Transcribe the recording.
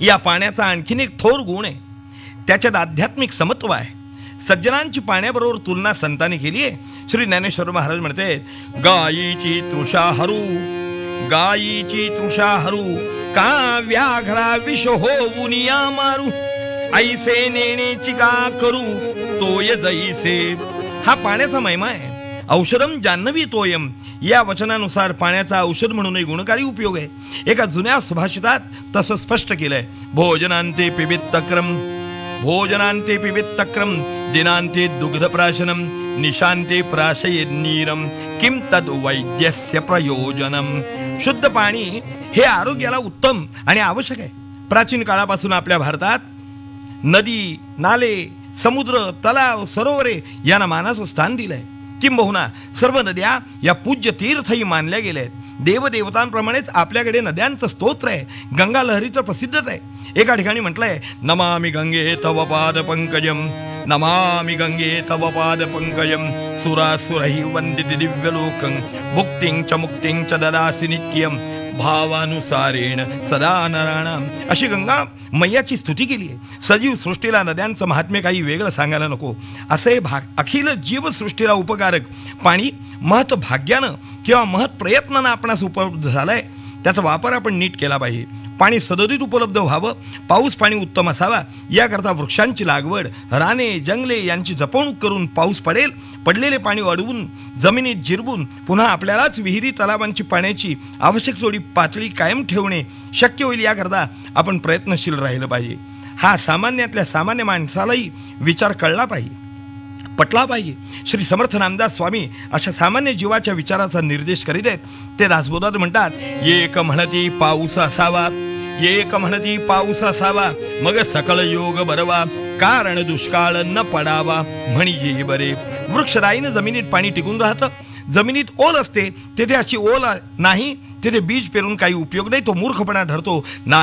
या पाण्याचा आणखीन एक थोर गुण आहे, त्याच्यात आध्यात्मिक समत्व आहे. सज्जनांची पाण्याबरोबर तुलना संतांनी केली आहे. श्री ज्ञानेश्वर महाराज म्हणते, गायीची तृषा हरू, गायीची तृषा हरू, का व्याघ्रा विष होऊन या मारू, ऐसे नेण्याची का करू तोय जैसे. हा पाण्याचा महिमा आहे. औषधम जान्हवी तोयम या वचनानुसार पाण्याचा औषध म्हणूनही गुणकारी उपयोग आहे. एका जुन्या सुभाषितात तसं स्पष्ट केलंय. भोजनांते पिबित तक्रम, भोजनांते पिबित तक्रम, दिनांते दुग्धप्राशनम, निशांते प्राशये नीरम, किम तद वैद्यस्य प्रयोजनम. शुद्ध पाणी हे आरोग्याला उत्तम आणि आवश्यक आहे. प्राचीन काळापासून आपल्या भारतात नदी, नाले, समुद्र, तलाव, सरोवरे यांना मानाचं स्थान दिलंय. किंबहुना सर्व नद्या या पूज्य तीर्थही मानल्या गेल्या आहेत. देवदेवतांप्रमाणेच आपल्याकडे नद्यांचं स्तोत्र आहे. गंगा लहरी तर प्रसिद्धच आहे. एका ठिकाणी म्हटलंय, नमामि गंगे तव पाद पंकजम, नमामि गंगे तव पाद पंकजम, सुरासुरहि वंदित दिव्यलोकं, भुक्तिं च मुक्तिं च ददासि नित्यं, भावानुसारेण सदा नराणाम. अशी गंगा मैयाची स्तुती केली आहे. सजीव सृष्टीला नद्यांचं महात्म्य काही वेगळं सांगायला नको. असे अखिल जीवसृष्टीला उपकारक पाणी महत् भाग्यानं किंवा महत् प्रयत्नानं आपणास उपलब्ध झालंय. त्याचा वापर आपण नीट केला पाहिजे. पाणी सदोदित उपलब्ध व्हावं, पाऊस पाणी उत्तम असावा, याकरता वृक्षांची लागवड, राने, जंगले यांची जपवणूक करून पाऊस पडेल, पडलेले पाणी अडवून जमिनीत जिरवून पुन्हा आपल्यालाच विहिरी तलावांची पाण्याची आवश्यक जोडी पातळी कायम ठेवणे शक्य होईल, याकरता आपण प्रयत्नशील राहिलं पाहिजे. हा सामान्यातल्या सामान्य माणसालाही विचार कळला पाहिजे, पटला पाहिजे. श्री समर्थ नामदास स्वामी अशा सामान्य जीवाच्या विचाराचा निर्देश करीत आहेत. ते दासबोधात म्हणतात, एक म्हणती पाऊस असावा, एक म्हणती पाऊस असावा, मग सकळ योग बरवा, कारण दुष्काळ न पडावा म्हणजे बरे. वृक्षराईनं जमिनीत पाणी टिकून राहतं. जमिनीत ओल असते तेथे अशी ओल नाही, तेथे बीज पेरून काही उपयोग नाही. तो मूर्खपणा ठरतो.